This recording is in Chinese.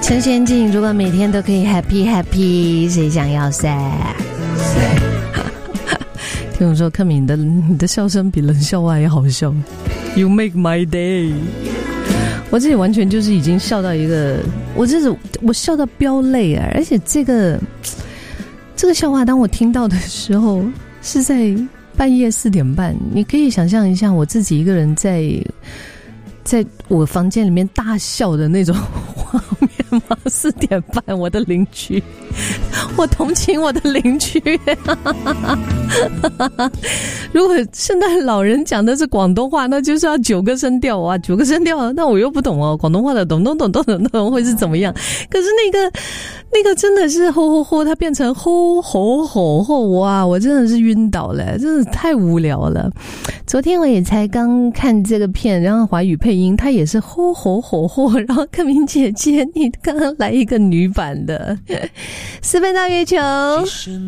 陈贤进，如果每天都可以 happy happy， 谁想要 sad？ 听我说，克敏你的笑声比冷笑话也好笑。You make my day。我自己完全就是已经笑到一个，我笑到飙泪啊！而且这个笑话，当我听到的时候是在半夜4点半，你可以想象一下我自己一个人在我房间里面大笑的那种画面吗？4点半，我的邻居，我同情我的邻居。如果圣诞老人讲的是广东话，那就是要9个声调啊，9个声调，那我又不懂哦，广东话的咚咚咚咚咚咚会是怎么样？可是那个真的是吼吼吼，它变成吼吼吼吼，哇！我真的是晕倒了，真的太无聊了。昨天我也才刚看这个片，然后华语配音，它也是吼吼吼吼，然后克明姐姐，你刚刚来一个女版的《私奔到月球》。